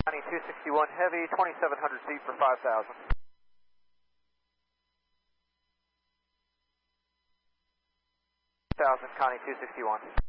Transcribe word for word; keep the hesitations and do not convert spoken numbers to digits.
Connie two sixty-one Heavy, twenty-seven hundred feet for five thousand. one thousand, Connie two sixty-one.